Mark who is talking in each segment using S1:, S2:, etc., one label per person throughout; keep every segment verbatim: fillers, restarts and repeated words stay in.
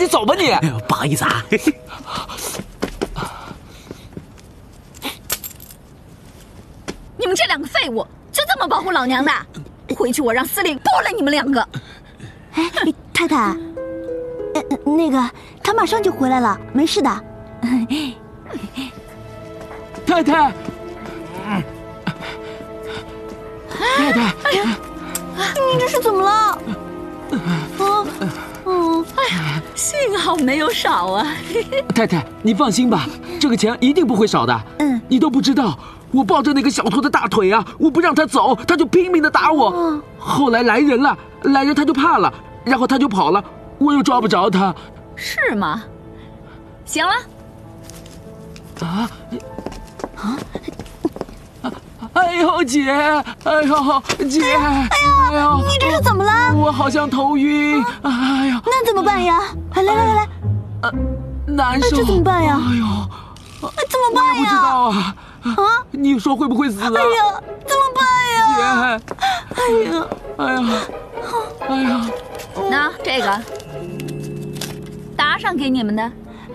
S1: 走吧你！
S2: 哎呦，不好意思啊。
S3: 你们这两个废物，就这么保护老娘的？回去我让司令剥了你们两个！
S4: 哎，太太，呃，那个他马上就回来了，没事的。
S1: 太太，太太，
S4: 哎呀，你这是怎么了？啊，嗯，
S3: 哎呀，幸好没有少啊！
S1: 太太，你放心吧，这个钱一定不会少的。
S4: 嗯，
S1: 你都不知道，我抱着那个小偷的大腿啊，我不让他走，他就拼命的打我。
S4: 嗯，
S1: 后来来人了，来人他就怕了，然后他就跑了，我又抓不着他。
S3: 是吗？行了。
S1: 啊啊！哎呦，姐！哎呦，姐！哎呦，
S4: 你这是怎么了？
S1: 我好像头晕。哎呀，
S4: 那怎么办呀？来来来来，
S1: 呃，难受。
S4: 这怎么办呀？
S1: 哎呦，
S4: 怎么办呀？
S1: 我也不知道啊。啊，你说会不会死啊？
S4: 哎呀，怎么办呀？
S1: 姐！哎呀，哎呀，哎呀，
S3: 那这个打赏给你们的。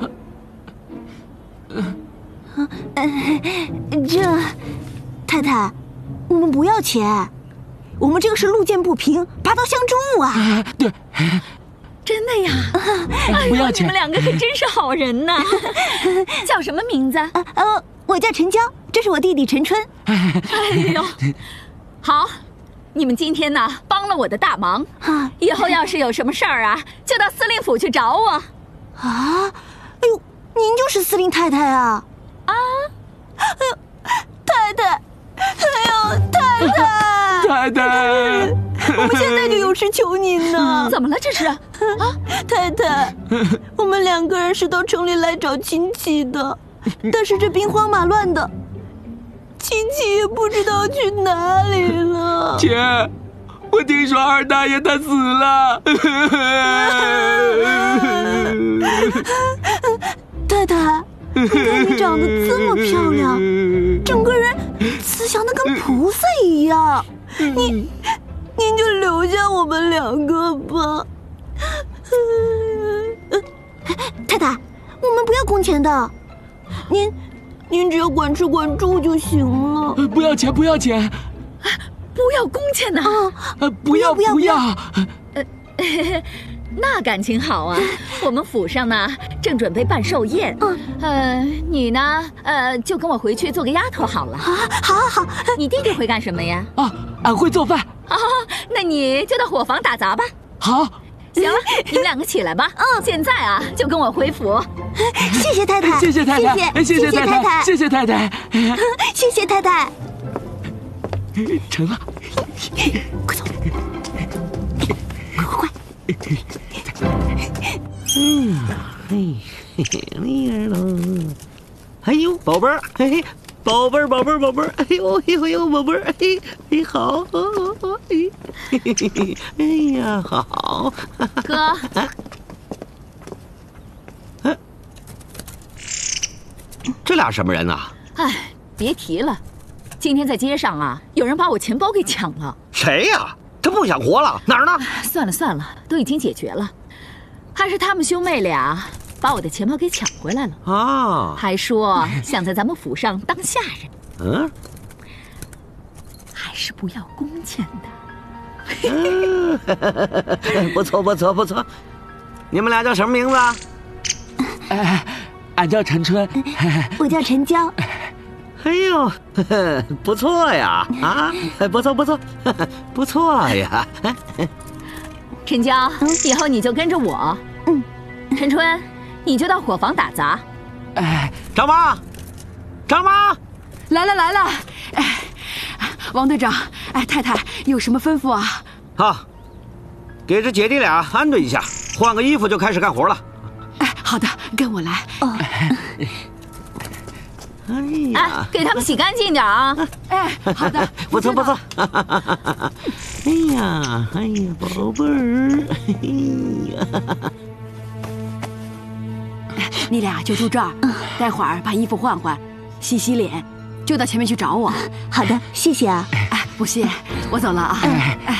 S4: 呃，这太太，我们不要钱，我们这个是路见不平，拔刀相助啊！
S1: 啊对，
S3: 真的呀？哎呦，你们两个可真是好人呐！叫什么名字？
S4: 呃呃，我叫陈娇，这是我弟弟陈春。
S3: 哎呦，好，你们今天呢帮了我的大忙，以后要是有什么事儿啊，就到司令府去找我。
S4: 啊，哎呦，您就是司令太太啊！啊，哎呦，太太，哎呦，太太，
S1: 太太，
S4: 我们现在就有事求您呢。
S3: 怎么了？这是啊，
S4: 太太，我们两个人是到城里来找亲戚的，但是这兵荒马乱的，亲戚也不知道去哪里了。
S1: 姐，我听说二大爷他死了。
S4: 太太。你看你长得这么漂亮，整个人慈祥的跟菩萨一样，您您就留下我们两个吧。太太，我们不要工钱的，您您只要管吃管住就行了。
S1: 不要钱，不要钱，
S3: 不要工钱呐！
S1: 啊，不要不要不要。
S3: 呃，那感情好啊！我们府上呢正准备办寿宴，嗯，呃，你呢，呃，就跟我回去做个丫头好了。
S4: 啊，好，好，好。
S3: 你弟弟会干什么呀？
S1: 啊，俺会做饭。
S3: 啊，那你就到伙房打杂吧。
S1: 好。
S3: 行了，你们两个起来吧。嗯，现在啊，就跟我回府。
S4: 谢谢太太，
S1: 谢谢太太，
S4: 谢谢太太，
S1: 谢谢太太，
S4: 谢谢太太。
S1: 成了，
S4: 快走，快快快！
S2: 嗯，嘿嘿嘿，那样喽。哎呦，宝贝儿，嘿嘿，宝贝儿，宝贝儿，宝贝儿，哎呦，哎呦，哎呦，宝贝儿，哎哎，好，哎嘿嘿嘿，哎呀，好。
S3: 哥，
S2: 哎，这俩什么人啊？
S3: 哎，别提了，今天在街上啊，有人把我钱包给抢了。
S2: 谁呀？他不想活了？哪儿呢？
S3: 算了算了，都已经解决了。还是他们兄妹俩把我的钱包给抢回来了
S2: 啊！
S3: 还说想在咱们府上当下人。
S2: 嗯，
S3: 还是不要工钱的。
S2: 嗯，不错不错不错。你们俩叫什么名字？
S1: 哎，俺叫陈春，
S4: 我叫陈娇。
S2: 哎呦，呵呵不错呀！啊，不错不错，呵呵不错呀！
S3: 陈娇，以后你就跟着我。嗯，陈春，你就到伙房打杂。
S1: 哎，
S2: 张妈，张妈，
S5: 来了来了！哎，王队长，哎，太太有什么吩咐啊？
S2: 好，给这姐弟俩安顿一下，换个衣服就开始干活了。
S5: 哎，好的，跟我来。哦。
S2: 哎呀，
S3: 哎，给他们洗干净点啊！
S5: 哎，好的，
S2: 不错不错。哎呀，哎呀，宝贝儿，哎呀，
S5: 你俩就住这儿，待会儿把衣服换换，洗洗脸，就到前面去找我。
S4: 好的，谢谢啊。
S5: 哎，不谢，我走了啊。哎。